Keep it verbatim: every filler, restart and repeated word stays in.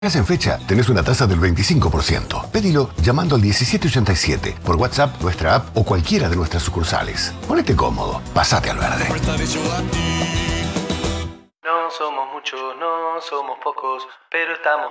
En fecha, tenés una tasa del veinticinco por ciento. Pedilo llamando al diecisiete ochenta y siete, por WhatsApp, nuestra app o cualquiera de nuestras sucursales. Ponete cómodo, pasate al verde. No somos muchos, no somos pocos, pero estamos